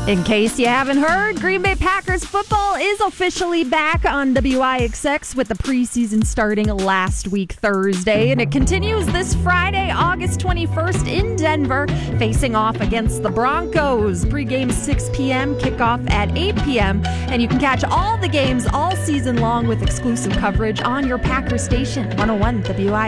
In case you haven't heard, Green Bay Packers football is officially back on WIXX with the preseason starting last week Thursday, and it continues this Friday, August 21st in Denver, facing off against the Broncos. Pre-game 6 p.m., kickoff at 8 p.m., and you can catch all the games all season long with exclusive coverage on your Packers station, 101 WIXX.